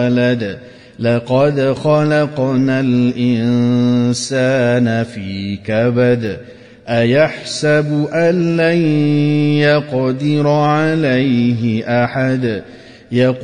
ولد لقد خلقنا الإنسان في كبد أيحسب أن لن يقدر عليه أحد